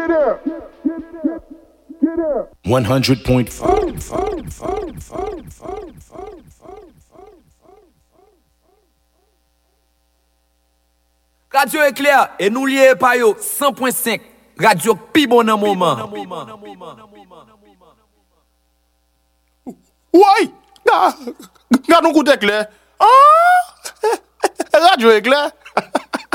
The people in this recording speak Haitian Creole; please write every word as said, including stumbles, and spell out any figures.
one hundred point five. Radio Éclair et nous lié par yo cent point cinq. Radio pi bon nan moment. Ouais, gars, gars nous éclair. Ah, Radio Éclair.